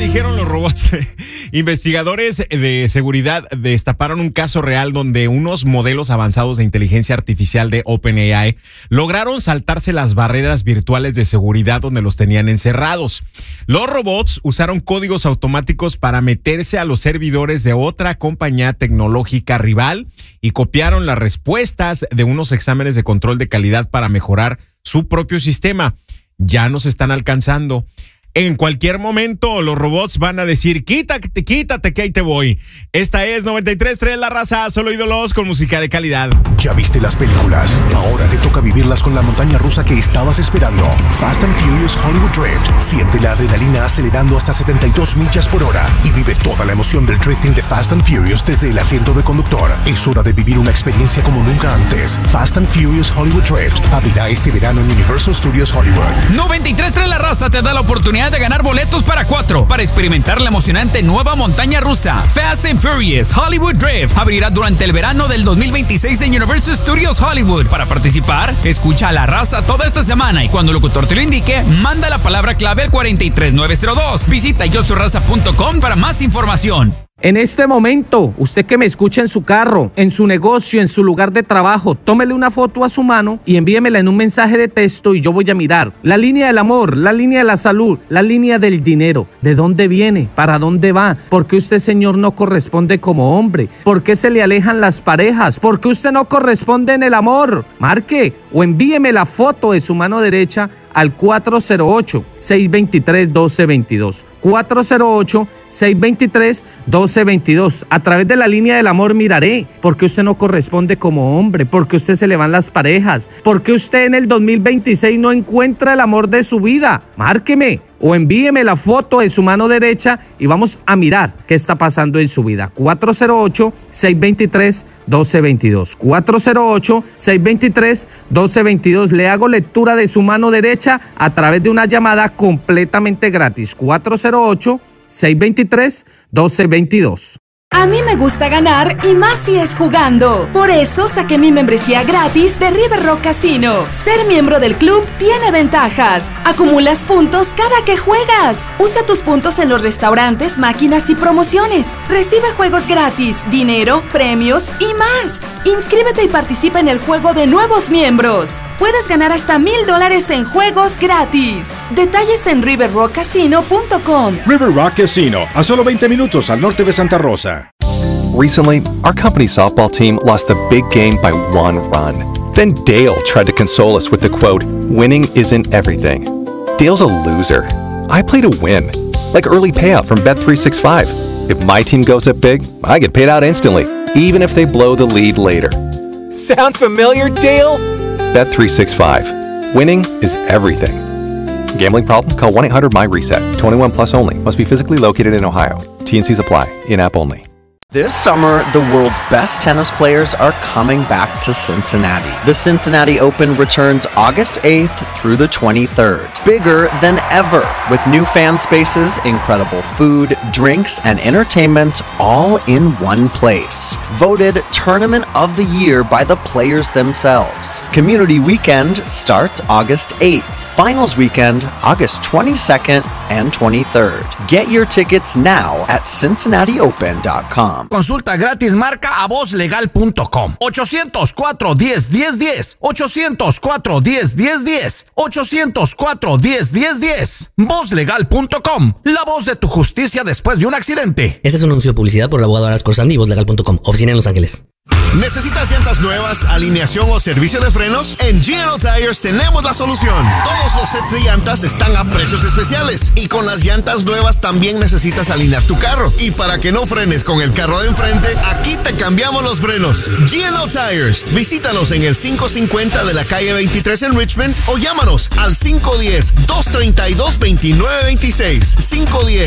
dijeron los robots? Investigadores de seguridad destaparon un caso real donde unos modelos avanzados de inteligencia artificial de OpenAI lograron saltarse las barreras virtuales de seguridad donde los tenían encerrados. Los robots usaron códigos automáticos para meterse a los servidores de otra compañía tecnológica rival y copiaron las respuestas de unos exámenes de control de calidad para mejorar su propio sistema. Ya nos están alcanzando. En cualquier momento los robots van a decir, quítate que ahí te voy. Esta es 93.3 La Raza, solo ídolos con música de calidad. ¿Ya viste las películas? Ahora te toca vivirlas con la montaña rusa que estabas esperando. Fast and Furious Hollywood Drift. Siente la adrenalina acelerando hasta 72 millas por hora y vive toda la emoción del drifting de Fast and Furious desde el asiento de conductor. Es hora de vivir una experiencia como nunca antes. Fast and Furious Hollywood Drift abrirá este verano en Universal Studios Hollywood. 93.3 La Raza te da la oportunidad de ganar boletos para 4 para experimentar la emocionante nueva montaña rusa Fast and Furious Hollywood Drift. Abrirá durante el verano del 2026 en Universal Studios Hollywood. Para participar, escucha a La Raza toda esta semana y cuando el locutor te lo indique, manda la palabra clave al 43902. Visita yosoyraza.com para más información. En este momento, usted que me escucha en su carro, en su negocio, en su lugar de trabajo, tómele una foto a su mano y envíemela en un mensaje de texto y yo voy a mirar la línea del amor, la línea de la salud, la línea del dinero. ¿De dónde viene? ¿Para dónde va? ¿Por qué usted, señor, no corresponde como hombre? ¿Por qué se le alejan las parejas? ¿Por qué usted no corresponde en el amor? Marque o envíeme la foto de su mano derecha al 408-623-1222. 408-623-1222. A través de la línea del amor miraré por qué usted no corresponde como hombre, por qué usted se le van las parejas, por qué usted en el 2026 no encuentra el amor de su vida. Márqueme o envíeme la foto de su mano derecha y vamos a mirar qué está pasando en su vida. 408-623-1222. 408-623-1222. Le hago lectura de su mano derecha a través de una llamada completamente gratis. 408-623-1222. A mí me gusta ganar y más si es jugando. Por eso saqué mi membresía gratis de River Rock Casino. Ser miembro del club tiene ventajas. Acumulas puntos cada que juegas. Usa tus puntos en los restaurantes, máquinas y promociones. Recibe juegos gratis, dinero, premios y más. Inscríbete y participa en el juego de nuevos miembros. Puedes ganar hasta $1,000 en juegos gratis. Detalles en riverrockcasino.com. River Rock Casino, a solo 20 minutos al norte de Santa Rosa. Recently, our company's softball team lost a big game by 1 run. Then Dale tried to console us with the quote, "Winning isn't everything." Dale's a loser. I play to win, like early payout from Bet365. If my team goes up big, I get paid out instantly, even if they blow the lead later. Sound familiar, Dale? Bet365. Winning is everything. Gambling problem? Call 1-800-MY-RESET. 21 plus only. Must be physically located in Ohio. T&Cs apply. In-app only. This summer, the world's best tennis players are coming back to Cincinnati. The Cincinnati Open returns August 8th through the 23rd. Bigger than ever, with new fan spaces, incredible food, drinks, and entertainment all in one place. Voted Tournament of the Year by the players themselves. Community Weekend starts August 8th. Finals Weekend, August 22nd and 23rd. Get your tickets now at CincinnatiOpen.com. Consulta gratis, marca a vozlegal.com. 804-10-10-10. 804-10-10-10. 804-10-10-10. Vozlegal.com. La voz de tu justicia después de un accidente. Este es un anuncio de publicidad por el abogado Aras Corsandi y Vozlegal.com. Oficina en Los Ángeles. ¿Necesitas llantas nuevas, alineación o servicio de frenos? En G&O Tires tenemos la solución. Todos los sets de llantas están a precios especiales. Y con las llantas nuevas también necesitas alinear tu carro. Y para que no frenes con el carro de enfrente, aquí te cambiamos los frenos. G&O Tires. Visítanos en el 550 de la calle 23 en Richmond o llámanos al 510-232-2926.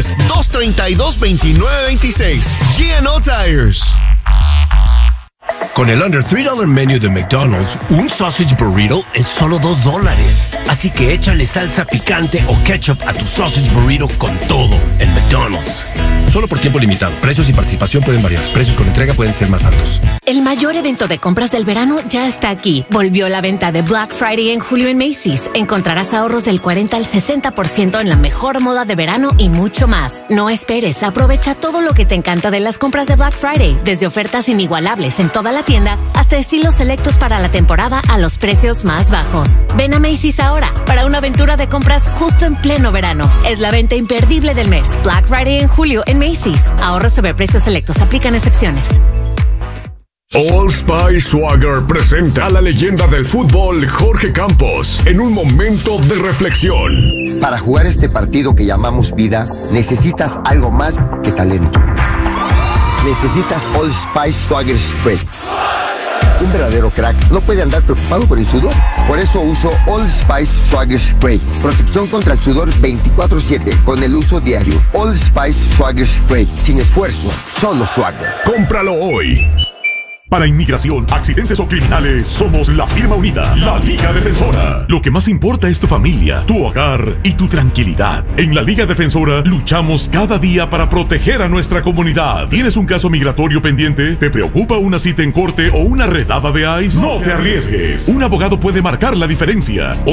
510-232-2926. G&O Tires. Con el Under $3 Menu de McDonald's, un sausage burrito es solo $2. Así que échale salsa picante o ketchup a tu sausage burrito con todo en McDonald's. Solo por tiempo limitado. Precios y participación pueden variar. Precios con entrega pueden ser más altos. El mayor evento de compras del verano ya está aquí. Volvió la venta de Black Friday en julio en Macy's. Encontrarás ahorros del 40 al 60% en la mejor moda de verano y mucho más. No esperes, aprovecha todo lo que te encanta de las compras de Black Friday, desde ofertas inigualables en toda la tienda hasta estilos selectos para la temporada a los precios más bajos. Ven a Macy's ahora para una aventura de compras justo en pleno verano. Es la venta imperdible del mes. Black Friday en julio en Macy's. Ahorros sobre precios selectos. Aplican excepciones. Old Spice Swagger presenta a la leyenda del fútbol Jorge Campos en un momento de reflexión. Para jugar este partido que llamamos vida, necesitas algo más que talento. Necesitas Old Spice Swagger Spray. Un verdadero crack no puede andar preocupado por el sudor. Por eso uso Old Spice Swagger Spray. Protección contra el sudor 24/7 con el uso diario. Old Spice Swagger Spray. Sin esfuerzo, solo Swagger. Cómpralo hoy. Para inmigración, accidentes o criminales, somos la firma unida, la Liga Defensora. Lo que más importa es tu familia, tu hogar y tu tranquilidad. En la Liga Defensora luchamos cada día para proteger a nuestra comunidad. ¿Tienes un caso migratorio pendiente? ¿Te preocupa una cita en corte o una redada de ICE? No te arriesgues. Un abogado puede marcar la diferencia.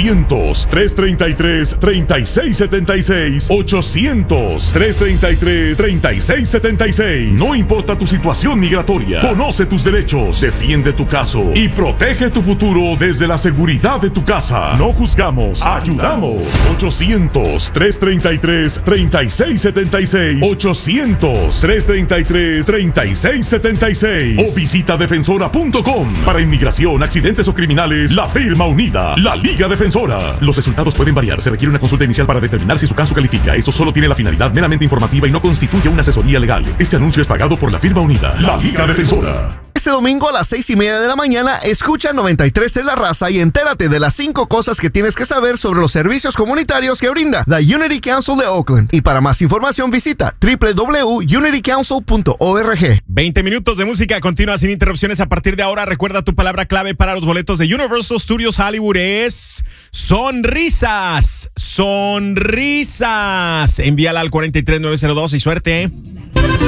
800-333-3676. 800-333-3676. No importa tu situación migratoria. Conoce tus derechos, defiende tu caso y protege tu futuro desde la seguridad de tu casa. No juzgamos, ayudamos. 800-333-3676. 800-333-3676. O visita defensora.com. Para inmigración, accidentes o criminales, la firma unida, la Liga Defensora. Los resultados pueden variar. Se requiere una consulta inicial para determinar si su caso califica. Esto solo tiene la finalidad meramente informativa y no constituye una asesoría legal. Este anuncio es pagado por la firma unida, la Liga Defensora. Este domingo a las 6:30 de la mañana, escucha 93 en La Raza y entérate de las 5 cosas que tienes que saber sobre los servicios comunitarios que brinda The Unity Council de Oakland. Y para más información visita www.unitycouncil.org. 20 minutos de música continua sin interrupciones a partir de ahora. Recuerda, tu palabra clave para los boletos de Universal Studios Hollywood es sonrisas. Sonrisas. Envíala al 43902 y suerte.